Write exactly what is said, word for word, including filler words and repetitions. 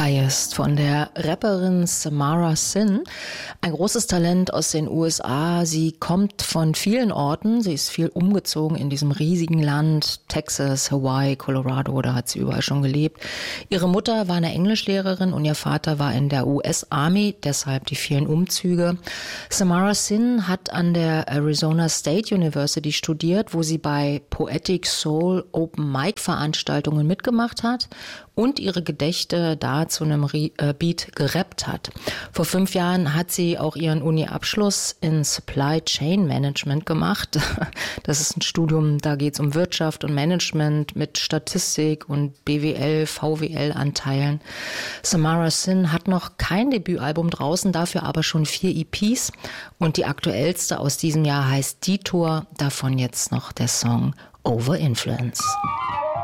Highest von der Rapperin Samara Sin. Ein großes Talent aus den U S A. Sie kommt von vielen Orten. Sie ist viel umgezogen in diesem riesigen Land. Texas, Hawaii, Colorado, da hat sie überall schon gelebt. Ihre Mutter war eine Englischlehrerin und ihr Vater war in der U S Army, deshalb die vielen Umzüge. Samara Sin hat an der Arizona State University studiert, wo sie bei Poetic Soul Open Mic Veranstaltungen mitgemacht hat und ihre Gedichte da zu einem Beat gerappt hat. Vor fünf Jahren hat sie auch ihren Uni-Abschluss in Supply Chain Management gemacht. Das ist ein Studium, da geht es um Wirtschaft und Management mit Statistik und B W L, V W L-Anteilen. Samara Sin hat noch kein Debütalbum draußen, dafür aber schon vier E Ps. Und die aktuellste aus diesem Jahr heißt Detour, davon jetzt noch der Song Over Influence.